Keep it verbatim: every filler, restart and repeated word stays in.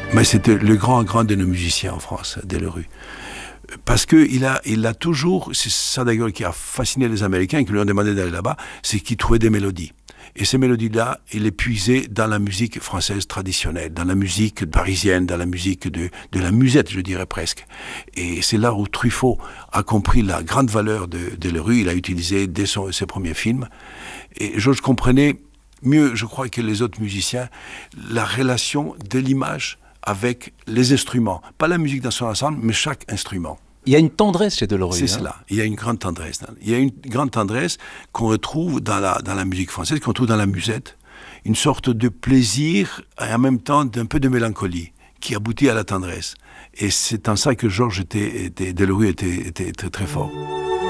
Mais c'était le grand, grand de nos musiciens en France, Delerue. Parce qu'il a, il a toujours, c'est ça d'ailleurs qui a fasciné les Américains, qui lui ont demandé d'aller là-bas, c'est qu'il trouvait des mélodies. Et ces mélodies-là, il les puisait dans la musique française traditionnelle, dans la musique parisienne, dans la musique de, de la musette, je dirais presque. Et c'est là où Truffaut a compris la grande valeur de, de Delerue. Il a utilisé dès son, ses premiers films. Et Georges comprenait mieux, je crois, que les autres musiciens, la relation de l'image avec les instruments. Pas la musique dans son ensemble, mais chaque instrument. Il y a une tendresse chez Delerue. C'est hein. cela. Il y a une grande tendresse. Il y a une grande tendresse qu'on retrouve dans la, dans la musique française, qu'on trouve dans la musette. Une sorte de plaisir et en même temps d'un peu de mélancolie qui aboutit à la tendresse. Et c'est en ça que Georges était, était Delerue était, était très, très fort.